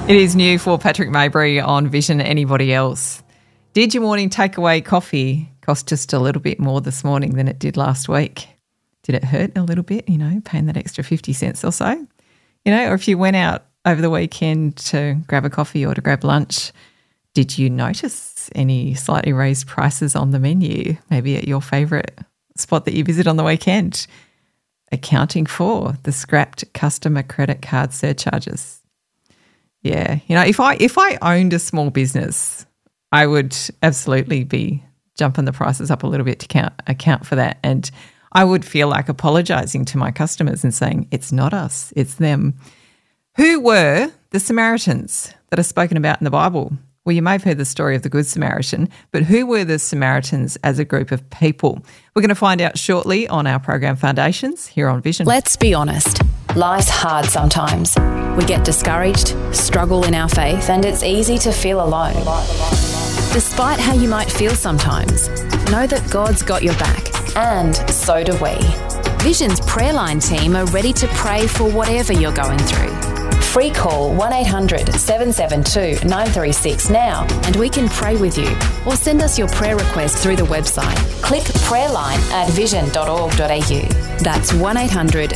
It is new for Patrick Maybury on Vision. Anybody else? Did your morning takeaway coffee cost just a little bit more this morning than it did last week? Did it hurt a little bit, paying that extra 50 cents or so? Or if you went out over the weekend to grab a coffee or to grab lunch, did you notice any slightly raised prices on the menu, maybe at your favourite spot that you visit on the weekend? Accounting for the scrapped customer credit card surcharges. Yeah, if I owned a small business, I would absolutely be jumping the prices up a little bit to account for that. And I would feel like apologising to my customers and saying, it's not us, it's them. Who were the Samaritans that are spoken about in the Bible? Well, you may have heard the story of the Good Samaritan, but who were the Samaritans as a group of people? We're going to find out shortly on our program Foundations here on Vision. Let's be honest. Life's hard sometimes. We get discouraged, struggle in our faith, and it's easy to feel alone. Despite how you might feel sometimes, know that God's got your back, and so do we. Vision's prayer line team are ready to pray for whatever you're going through. Free call 1800 772 936 now and we can pray with you, or send us your prayer request through the website. Click prayerline at vision.org.au. That's 1800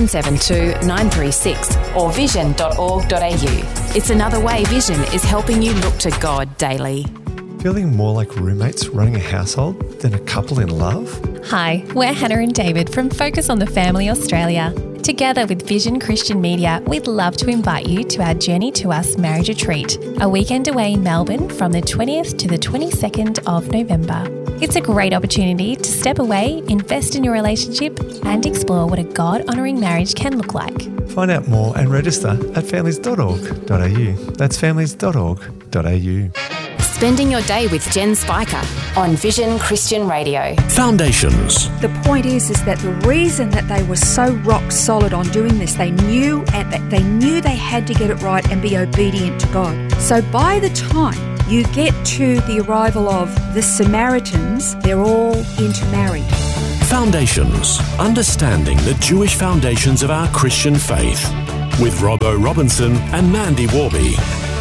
772 936 or vision.org.au. It's another way Vision is helping you look to God daily. Feeling more like roommates running a household than a couple in love? Hi, we're Hannah and David from Focus on the Family Australia. Together with Vision Christian Media, we'd love to invite you to our Journey to Us marriage retreat, a weekend away in Melbourne from the 20th to the 22nd of November. It's a great opportunity to step away, invest in your relationship and explore what a God-honouring marriage can look like. Find out more and register at families.org.au. That's families.org.au. Spending your day with Jen Spiker on Vision Christian Radio. Foundations. The point is that the reason that they were so rock solid on doing this, they knew they had to get it right and be obedient to God. So by the time you get to the arrival of the Samaritans, they're all intermarried. Foundations. Understanding the Jewish foundations of our Christian faith. With Robbo Robinson and Mandy Warby.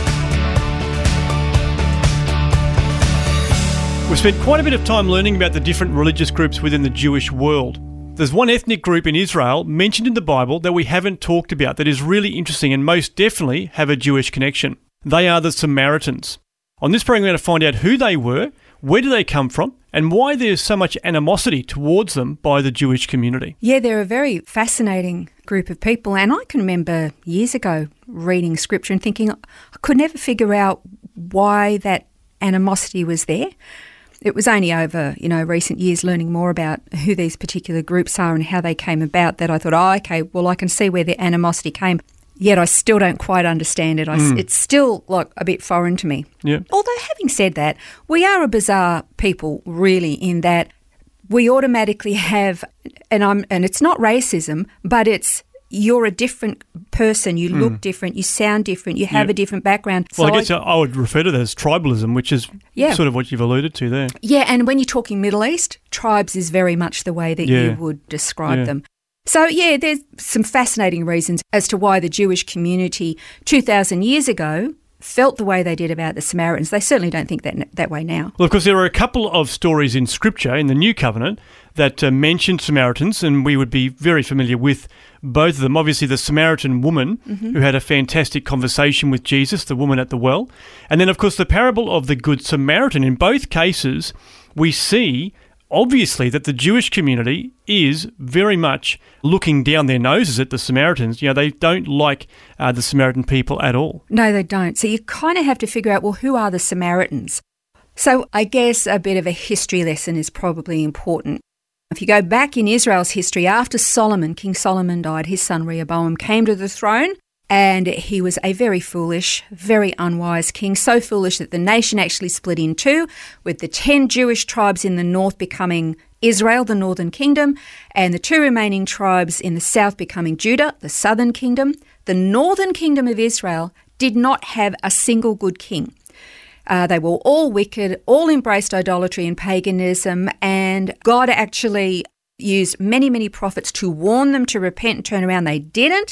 We've spent quite a bit of time learning about the different religious groups within the Jewish world. There's one ethnic group in Israel mentioned in the Bible that we haven't talked about that is really interesting and most definitely have a Jewish connection. They are the Samaritans. On this program, we're going to find out who they were, where do they come from, and why there's so much animosity towards them by the Jewish community. Yeah, they're a very fascinating group of people. And I can remember years ago reading scripture and thinking I could never figure out why that animosity was there. It was only over, recent years learning more about who these particular groups are and how they came about that I thought, I can see where the animosity came. Yet I still don't quite understand it. It's still a bit foreign to me. Yeah. Although having said that, we are a bizarre people really in that we automatically have, and it's not racism, but it's you're a different person, you look different, you sound different, you have a different background. Well, I guess I would refer to that as tribalism, which is sort of what you've alluded to there. Yeah, and when you're talking Middle East, tribes is very much the way that you would describe them. So, there's some fascinating reasons as to why the Jewish community 2,000 years ago felt the way they did about the Samaritans. They certainly don't think that way now. Well, of course, there are a couple of stories in Scripture, in the New Covenant, that mention Samaritans, and we would be very familiar with both of them. Obviously, the Samaritan woman who had a fantastic conversation with Jesus, the woman at the well. And then, of course, the parable of the Good Samaritan. In both cases, we see obviously that the Jewish community is very much looking down their noses at the Samaritans. They don't like the Samaritan people at all. No, they don't. So you kind of have to figure out, well, who are the Samaritans? So I guess a bit of a history lesson is probably important. If you go back in Israel's history, after King Solomon died, his son Rehoboam came to the throne, and he was a very foolish, very unwise king, so foolish that the nation actually split in two, with the 10 Jewish tribes in the north becoming Israel, the northern kingdom, and the 2 remaining tribes in the south becoming Judah, the southern kingdom. The northern kingdom of Israel did not have a single good king. They were all wicked, all embraced idolatry and paganism, and God actually used many, many prophets to warn them to repent and turn around. They didn't.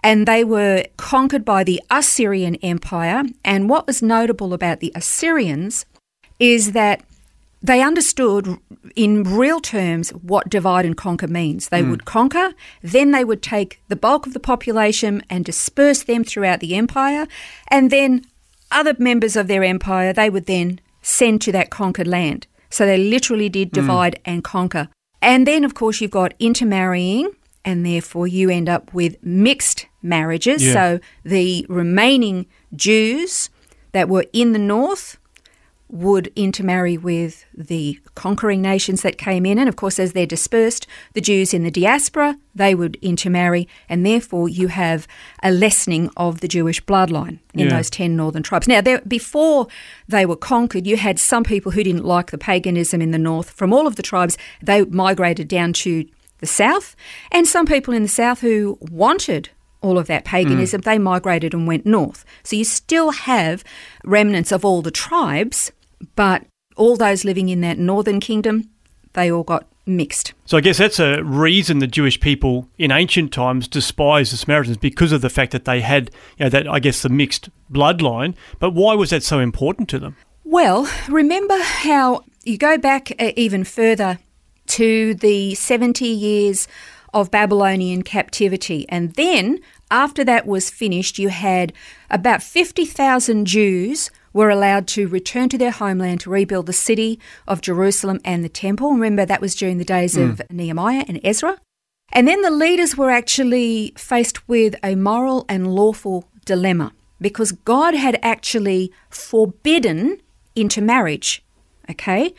and they were conquered by the Assyrian Empire. And what was notable about the Assyrians is that they understood in real terms what divide and conquer means. They would conquer, then they would take the bulk of the population and disperse them throughout the empire, and then other members of their empire they would then send to that conquered land. So they literally did divide and conquer. And then, of course, you've got intermarrying, and therefore you end up with mixed marriages. Yeah. So the remaining Jews that were in the north would intermarry with the conquering nations that came in. And, of course, as they're dispersed, the Jews in the diaspora, they would intermarry, and therefore you have a lessening of the Jewish bloodline in those 10 northern tribes. Now, before they were conquered, you had some people who didn't like the paganism in the north. From all of the tribes, they migrated down to the south, and some people in the south who wanted all of that paganism, they migrated and went north. So you still have remnants of all the tribes, but all those living in that northern kingdom, they all got mixed. So I guess that's a reason the Jewish people in ancient times despised the Samaritans, because of the fact that they had, that, I guess, the mixed bloodline. But why was that so important to them? Well, remember how you go back even further to the 70 years of Babylonian captivity, and then after that was finished, you had about 50,000 Jews were allowed to return to their homeland to rebuild the city of Jerusalem and the temple. Remember, that was during the days of Nehemiah and Ezra. And then the leaders were actually faced with a moral and lawful dilemma, because God had actually forbidden intermarriage. Okay?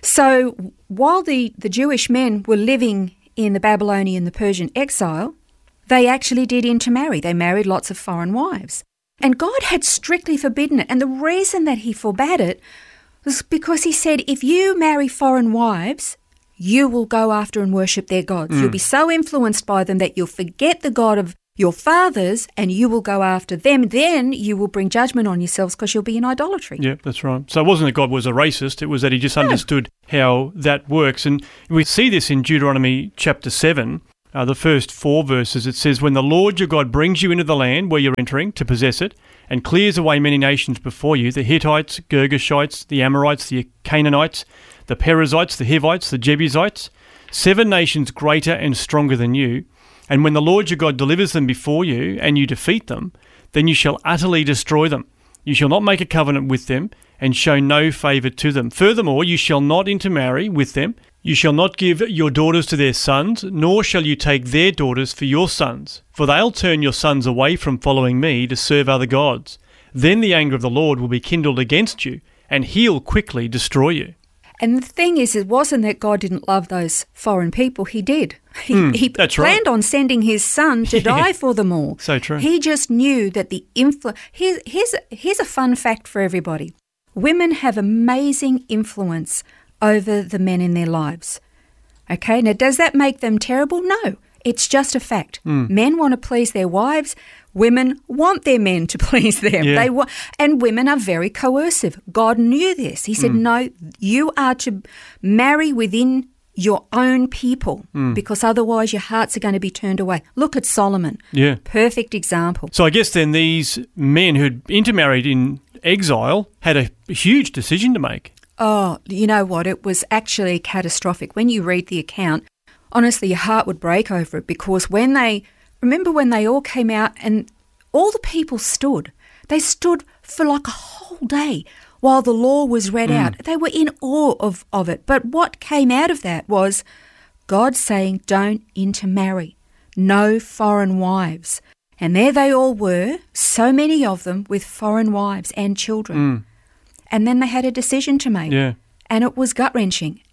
So while the Jewish men were living in the Babylonian, the Persian exile, they actually did intermarry. They married lots of foreign wives. And God had strictly forbidden it. And the reason that he forbade it was because he said, if you marry foreign wives, you will go after and worship their gods. You'll be so influenced by them that you'll forget the God of your fathers and you will go after them. Then you will bring judgment on yourselves because you'll be in idolatry. Yeah, that's right. So it wasn't that God was a racist, it was that he just understood how that works. And we see this in Deuteronomy chapter 7. The first 4 verses, it says, when the Lord your God brings you into the land where you're entering to possess it, and clears away many nations before you, the Hittites, Girgashites, the Amorites, the Canaanites, the Perizzites, the Hivites, the Jebusites, 7 nations greater and stronger than you, and when the Lord your God delivers them before you, and you defeat them, then you shall utterly destroy them. You shall not make a covenant with them, and show no favour to them. Furthermore, you shall not intermarry with them. You shall not give your daughters to their sons, nor shall you take their daughters for your sons, for they'll turn your sons away from following me to serve other gods. Then the anger of the Lord will be kindled against you, and he'll quickly destroy you. And the thing is, it wasn't that God didn't love those foreign people. He did. He planned on sending his son to die for them all. So true. He just knew that the influence... Here's a fun fact for everybody. Women have amazing influence over the men in their lives. Okay, now does that make them terrible? No, it's just a fact. Men want to please their wives. Women want their men to please them. Yeah. And women are very coercive. God knew this. He said, no, you are to marry within your own people because otherwise your hearts are going to be turned away. Look at Solomon. Yeah. Perfect example. So I guess then these men who'd intermarried in exile had a huge decision to make. Oh, you know what? It was actually catastrophic. When you read the account, honestly, your heart would break over it, because remember when they all came out and all the people stood? They stood for like a whole day while the law was read out. They were in awe of it. But what came out of that was God saying, don't intermarry, no foreign wives. And there they all were, so many of them with foreign wives and children. And then they had a decision to make. Yeah. And it was gut-wrenching.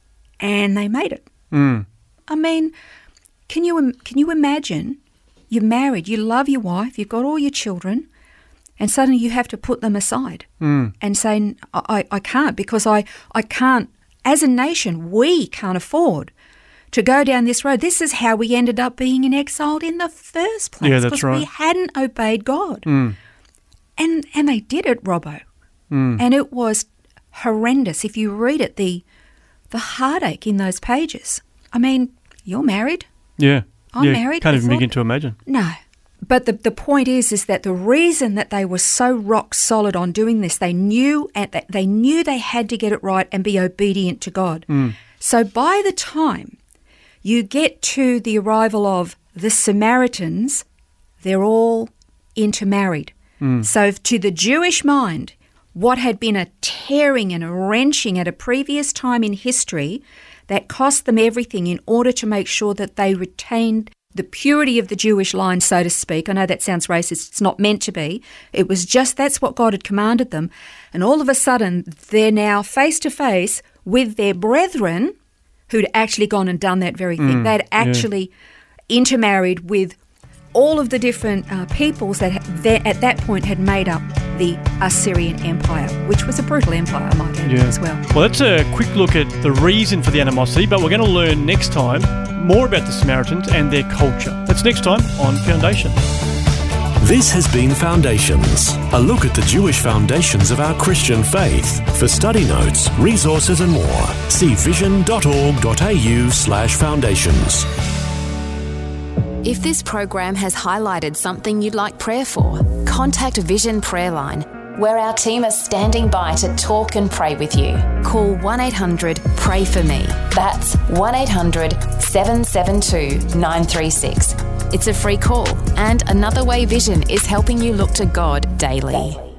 And they made it. I mean, can you imagine, you're married, you love your wife, you've got all your children, and suddenly you have to put them aside and say, I can't, because I can't, as a nation, we can't afford to go down this road. This is how we ended up being in exile in the first place. Yeah, that's right. Because we hadn't obeyed God. And they did it, Robbo. And it was horrendous. If you read it, the heartache in those pages. I mean, you're married. Yeah. I'm married. Can't even begin to imagine. No. But the point is that the reason that they were so rock solid on doing this, they knew they had to get it right and be obedient to God. So by the time you get to the arrival of the Samaritans, they're all intermarried. So to the Jewish mind, what had been a tearing and a wrenching at a previous time in history that cost them everything in order to make sure that they retained the purity of the Jewish line, so to speak. I know that sounds racist. It's not meant to be. It was just that's what God had commanded them. And all of a sudden, they're now face to face with their brethren who'd actually gone and done that very thing. They'd actually intermarried with all of the different peoples that at that point had made up the Assyrian Empire, which was a brutal empire, I might add, as well. Well, that's a quick look at the reason for the animosity, but we're going to learn next time more about the Samaritans and their culture. That's next time on Foundation. This has been Foundations, a look at the Jewish foundations of our Christian faith. For study notes, resources and more, see vision.org.au/foundations. If this program has highlighted something you'd like prayer for, contact Vision Prayer Line, where our team are standing by to talk and pray with you. Call 1-800-PRAY-FOR-ME. That's 1-800-772-936. It's a free call, and Another Way Vision is helping you look to God daily.